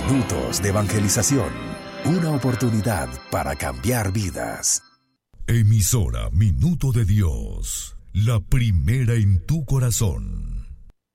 minutos de evangelización. Una oportunidad para cambiar vidas. Emisora Minuto de Dios, la primera en tu corazón.